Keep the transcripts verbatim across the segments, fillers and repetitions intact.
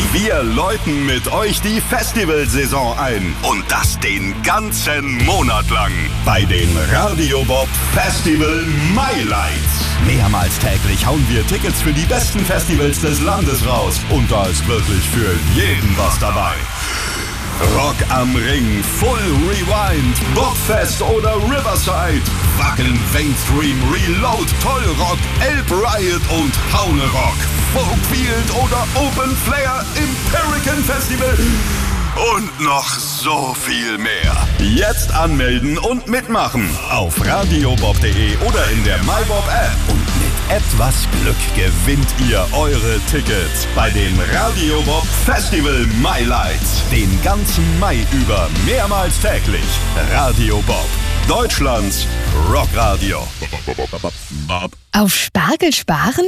Wir läuten mit euch die Festivalsaison ein. Und das den ganzen Monat lang. Bei den Radio Bob Festival Highlights. Mehrmals täglich hauen wir Tickets für die besten Festivals des Landes raus. Und da ist wirklich für jeden was dabei. Rock am Ring, Full Rewind, Bobfest oder Riverside, Wackeln, Mainstream, Reload, Tollrock, Elb Riot und Haune Rock, Folkfield oder Open Flair im Pelican Festival und noch so viel mehr. Jetzt anmelden und mitmachen auf radiobob punkt de oder in der MyBob-App. Und mit etwas Glück gewinnt ihr eure Tickets bei den Radio Bob Festival Highlights. Den ganzen Mai über, mehrmals täglich. Radio Bob, Deutschlands Rockradio. Auf Spargel sparen?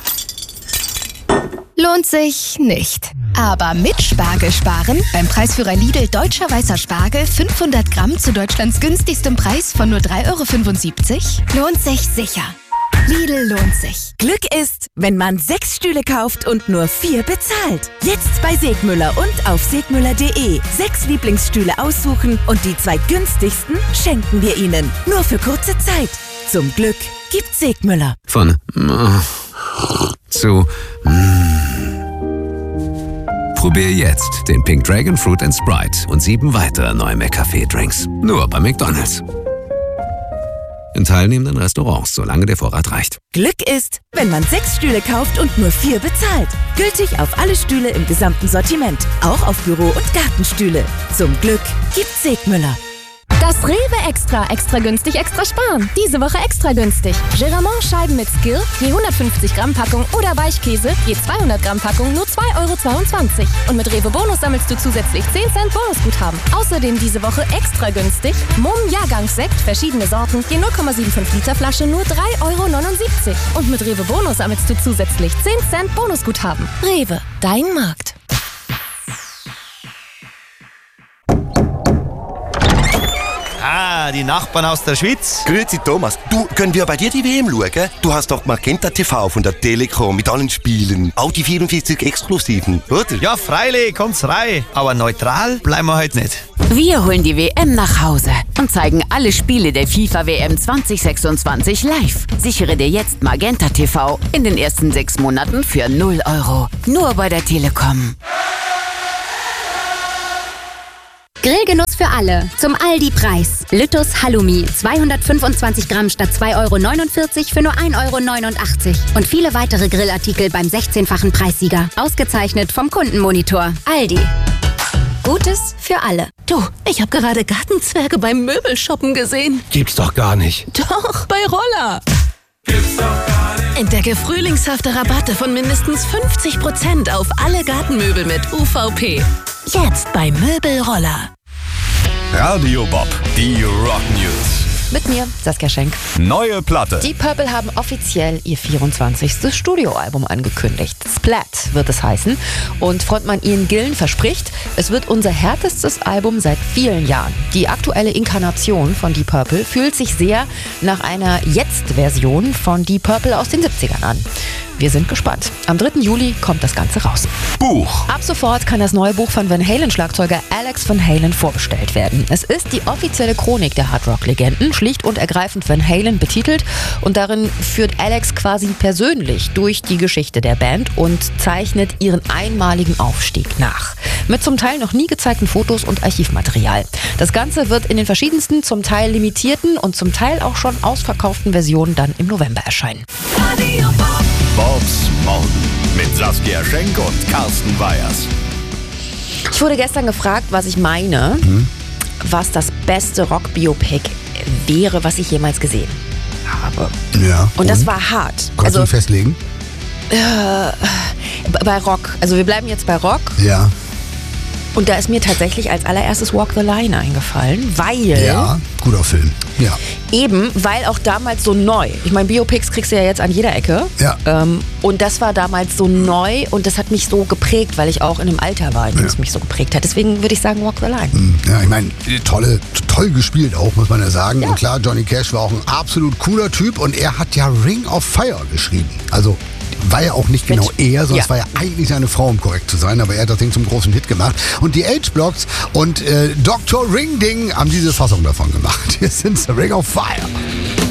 Lohnt sich nicht. Aber mit Spargel sparen, beim Preisführer Lidl Deutscher Weißer Spargel fünfhundert Gramm zu Deutschlands günstigstem Preis von nur drei Euro fünfundsiebzig, lohnt sich sicher. Lidl lohnt sich. Glück ist, wenn man sechs Stühle kauft und nur vier bezahlt. Jetzt bei Segmüller und auf segmüller punkt de. Sechs Lieblingsstühle aussuchen und die zwei günstigsten schenken wir Ihnen. Nur für kurze Zeit. Zum Glück gibt Segmüller. Von mm, zu mm. Probier jetzt den Pink Dragon Fruit and Sprite und sieben weitere neue McCafé-Drinks. Nur bei McDonald's. In teilnehmenden Restaurants, solange der Vorrat reicht. Glück ist, wenn man sechs Stühle kauft und nur vier bezahlt. Gültig auf alle Stühle im gesamten Sortiment. Auch auf Büro- und Gartenstühle. Zum Glück gibt Segmüller. Das Rewe Extra, extra günstig, extra sparen. Diese Woche extra günstig. Geramont Scheiben mit Skill, je hundertfünfzig Gramm Packung oder Weichkäse, je zweihundert Gramm Packung, nur zwei Euro zweiundzwanzig. Und mit Rewe Bonus sammelst du zusätzlich zehn Cent Bonusguthaben. Außerdem diese Woche extra günstig. Mumm Jahrgangssekt, verschiedene Sorten, je null Komma fünfundsiebzig Liter Flasche, nur drei Euro neunundsiebzig. Und mit Rewe Bonus sammelst du zusätzlich zehn Cent Bonusguthaben. Rewe, dein Markt. Ah, die Nachbarn aus der Schweiz. Grüezi Thomas, du, können wir bei dir die W M schauen? Du hast doch Magenta T V von der Telekom mit allen Spielen. Auch die vierundvierzig Exklusiven, oder? Ja, freilich, kommt's rein. Aber neutral bleiben wir heute nicht. Wir holen die W M nach Hause und zeigen alle Spiele der FIFA W M zwanzig sechsundzwanzig live. Sichere dir jetzt Magenta T V in den ersten sechs Monaten für null Euro. Nur bei der Telekom. Grillgenuss für alle. Zum Aldi-Preis. Lüttus Halloumi. zweihundertfünfundzwanzig Gramm statt zwei Euro neunundvierzig für nur ein Euro neunundachtzig. Und viele weitere Grillartikel beim sechzehnfachen Preissieger. Ausgezeichnet vom Kundenmonitor. Aldi. Gutes für alle. Du, ich habe gerade Gartenzwerge beim Möbelshoppen gesehen. Gibt's doch gar nicht. Doch, bei Roller. Gibt's doch gar nicht. Entdecke frühlingshafte Rabatte von mindestens fünfzig Prozent auf alle Gartenmöbel mit U V P. Jetzt bei Möbelroller. Radio Bob, die Rock News. Mit mir, Saskia Schenk. Neue Platte. Die Purple haben offiziell ihr vierundzwanzigstes Studioalbum angekündigt. Splat wird es heißen. Und Frontmann Ian Gillan verspricht, es wird unser härtestes Album seit vielen Jahren. Die aktuelle Inkarnation von Deep Purple fühlt sich sehr nach einer Jetzt-Version von Deep Purple aus den siebzigern an. Wir sind gespannt. Am dritten Juli kommt das Ganze raus. Buch. Ab sofort kann das neue Buch von Van Halen-Schlagzeuger Alex Van Halen vorbestellt werden. Es ist die offizielle Chronik der Hardrock-Legenden, schlicht und ergreifend Van Halen betitelt. Und darin führt Alex quasi persönlich durch die Geschichte der Band und zeichnet ihren einmaligen Aufstieg nach. Mit zum Teil noch nie gezeigten Fotos und Archivmaterial. Das Ganze wird in den verschiedensten, zum Teil limitierten und zum Teil auch schon ausverkauften Versionen dann im November erscheinen. Bobs Morgen mit Saskia Schenk und Carsten Weyers. Ich wurde gestern gefragt, was ich meine, hm? was das beste Rock-Biopic wäre, was ich jemals gesehen habe. Ja. Und, und das war hart. Kannst also, du ihn festlegen? Äh, bei Rock. Also wir bleiben jetzt bei Rock. Ja. Und da ist mir tatsächlich als allererstes Walk the Line eingefallen, weil... Ja, guter Film, ja. Eben, weil auch damals so neu. Ich meine, Biopics kriegst du ja jetzt an jeder Ecke. Ja. Ähm, und das war damals so neu und das hat mich so geprägt, weil ich auch in einem Alter war, in dem ja. es mich so geprägt hat. Deswegen würde ich sagen Walk the Line. Ja, ich meine, tolle, toll gespielt auch, muss man ja sagen. Ja. Und klar, Johnny Cash war auch ein absolut cooler Typ und er hat ja Ring of Fire geschrieben. Also war ja auch nicht Mit. genau er, sondern Ja. es war ja eigentlich seine Frau, um korrekt zu sein, aber er hat das Ding zum großen Hit gemacht. Und die H-Blocks und äh, Doktor Ring Ding haben diese Fassung davon gemacht. Hier sind The Ring of Fire.